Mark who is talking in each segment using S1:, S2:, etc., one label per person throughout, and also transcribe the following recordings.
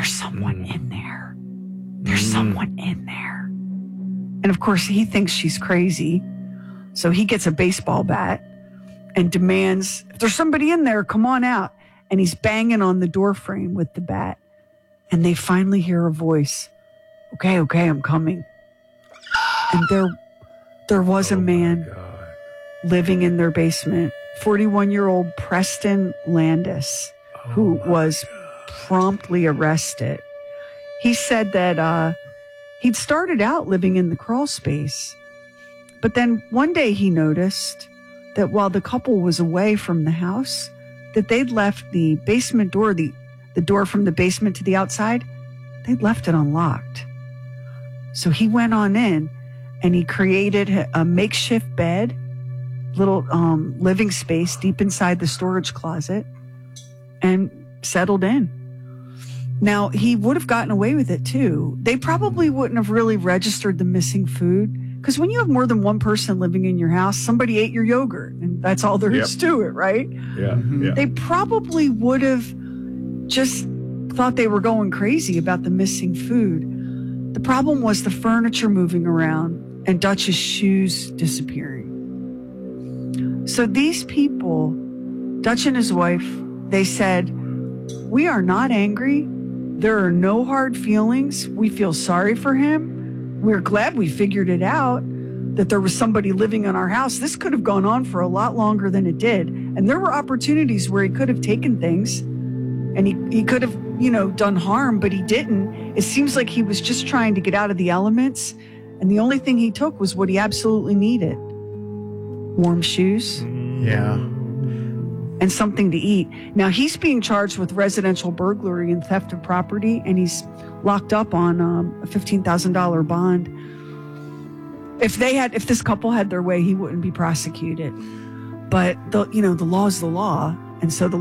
S1: there's someone in there. There's someone in there. And of course, he thinks she's crazy. So he gets a baseball bat and demands, if there's somebody in there, come on out. And he's banging on the door frame with the bat. And they finally hear a voice. Okay, I'm coming. And there was a man living in their basement, 41-year-old Preston Landis, who was promptly arrested. He said that he'd started out living in the crawl space, but then one day he noticed that while the couple was away from the house, that they'd left the basement door, the door from the basement to the outside, they'd left it unlocked. So he went on in and he created a makeshift bed, little living space deep inside the storage closet, and settled in. Now, he would have gotten away with it too. They probably wouldn't have really registered the missing food, because when you have more than one person living in your house, somebody ate your yogurt, and that's all there is to it, right?
S2: Yeah.
S1: They probably would have just thought they were going crazy about the missing food. The problem was the furniture moving around and Dutch's shoes disappearing. So these people, Dutch and his wife, they said, we are not angry. There are no hard feelings. We feel sorry for him. We're glad we figured it out, that there was somebody living in our house. This could have gone on for a lot longer than it did. And there were opportunities where he could have taken things and he could have, done harm, but he didn't. It seems like he was just trying to get out of the elements. And the only thing he took was what he absolutely needed. Warm shoes.
S2: Yeah.
S1: And something to eat. Now, he's being charged with residential burglary and theft of property, and he's locked up on a $15,000 bond. If this couple had their way, he wouldn't be prosecuted. But the law is the law, and so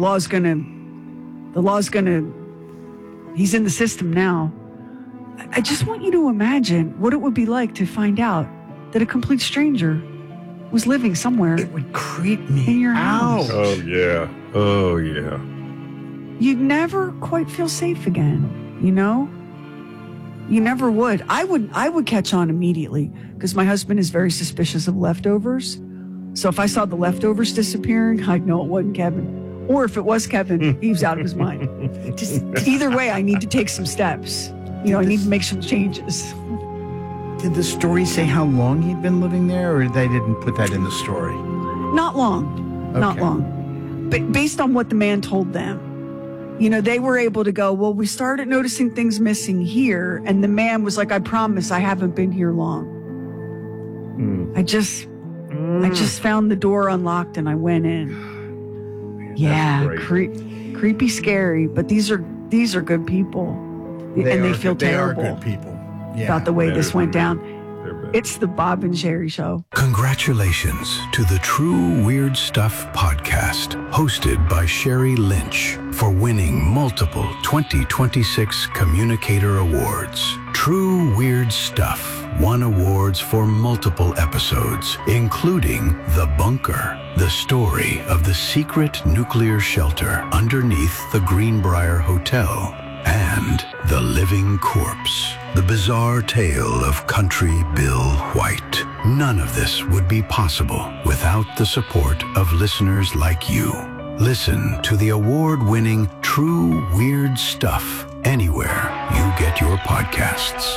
S1: he's in the system now. I just want you to imagine what it would be like to find out that a complete stranger was living somewhere.
S3: It would creep me
S1: in your house.
S2: Oh yeah.
S1: You'd never quite feel safe again, You never would. I would catch on immediately because my husband is very suspicious of leftovers. So if I saw the leftovers disappearing, I'd know it wasn't Kevin. Or if it was Kevin, he was out of his mind. Just either way, I need to take some steps. I need to make some changes.
S3: Did the story say how long he'd been living there, or they didn't put that in the story?
S1: Not long.
S3: Okay.
S1: Not long. But based on what the man told them, they were able to go, well, we started noticing things missing here. And the man was like, I promise I haven't been here long. I just found the door unlocked and I went in. Yeah, creepy, scary. But these are good people. They feel terrible.
S3: They are good people. Yeah.
S1: About the way this went down. It's the Bob and Jerry Show.
S4: Congratulations to the True Weird Stuff podcast, hosted by Sherry Lynch, for winning multiple 2026 Communicator Awards. True Weird Stuff won awards for multiple episodes, including The Bunker, the story of the secret nuclear shelter underneath the Greenbrier Hotel, and The Living Corpse, the bizarre tale of Country Bill White. None of this would be possible without the support of listeners like you. Listen to the award-winning True Weird Stuff anywhere you get your podcasts.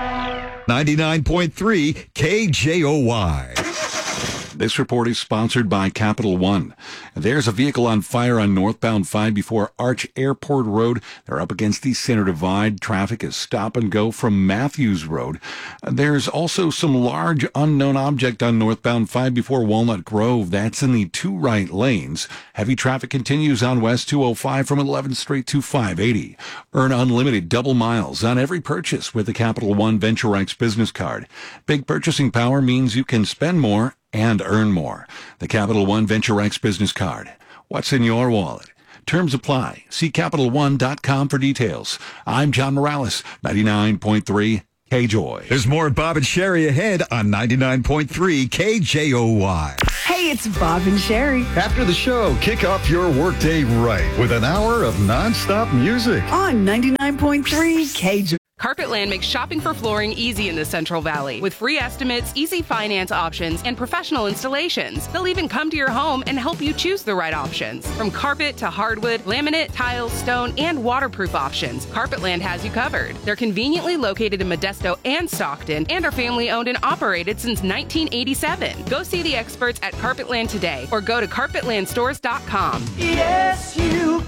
S5: 99.3 KJOY. This report is sponsored by Capital One. There's a vehicle on fire on northbound 5 before Arch Airport Road. They're up against the center divide. Traffic is stop and go from Matthews Road. There's also some large unknown object on northbound 5 before Walnut Grove. That's in the 2 right lanes. Heavy traffic continues on West 205 from 11th Street to 580. Earn unlimited double miles on every purchase with the Capital One Venture Rights business card. Big purchasing power means you can spend more and earn more. The Capital One Venture X Business Card. What's in your wallet? Terms apply. See CapitalOne.com for details. I'm John Morales, 99.3 KJOY.
S6: There's more Bob and Sherry ahead on 99.3 KJOY.
S1: Hey, it's Bob and Sherry
S6: After the show, kick off your workday right with an hour of nonstop music.
S1: on 99.3 KJ.
S7: Carpetland makes shopping for flooring easy in the Central Valley with free estimates, easy finance options, and professional installations. They'll even come to your home and help you choose the right options. From carpet to hardwood, laminate, tiles, stone, and waterproof options, Carpetland has you covered. They're conveniently located in Modesto and Stockton and are family owned and operated since 1987. Go see the experts at Carpetland today or go to carpetlandstores.com.
S8: Yes, you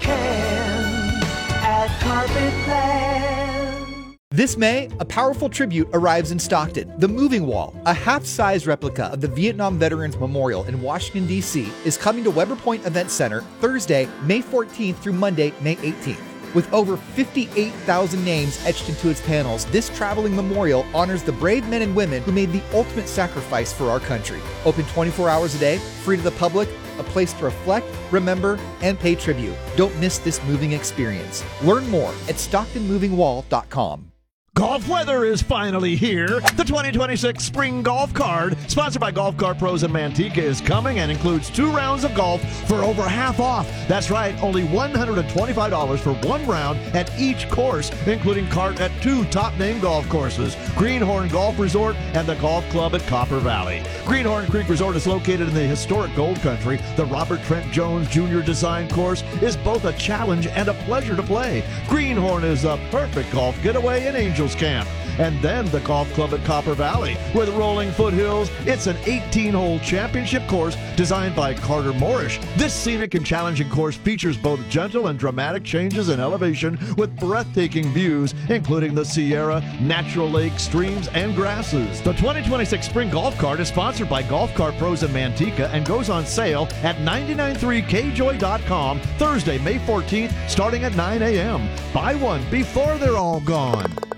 S8: can at Carpetland.
S9: This May, a powerful tribute arrives in Stockton. The Moving Wall, a half-size replica of the Vietnam Veterans Memorial in Washington, D.C., is coming to Weber Point Event Center Thursday, May 14th through Monday, May 18th. With over 58,000 names etched into its panels, this traveling memorial honors the brave men and women who made the ultimate sacrifice for our country. Open 24 hours a day, free to the public, a place to reflect, remember, and pay tribute. Don't miss this moving experience. Learn more at StocktonMovingWall.com.
S10: Golf weather is finally here. The 2026 Spring Golf Card, sponsored by Golf Cart Pros in Manteca, is coming and includes 2 rounds of golf for over half off. That's right, only $125 for 1 round at each course, including cart at 2 top-name golf courses, Greenhorn Golf Resort and the Golf Club at Copper Valley. Greenhorn Creek Resort is located in the historic Gold Country. The Robert Trent Jones Jr. Design Course is both a challenge and a pleasure to play. Greenhorn is the perfect golf getaway in Angels Camp. And then the Golf Club at Copper Valley. With rolling foothills, it's an 18-hole championship course designed by Carter Moorish. This scenic and challenging course features both gentle and dramatic changes in elevation with breathtaking views, including the Sierra, natural lakes, streams, and grasses. The 2026 Spring Golf Cart is sponsored by Golf Cart Pros in Manteca and goes on sale at 993kjoy.com Thursday, May 14th, starting at 9 a.m. Buy one before they're all gone.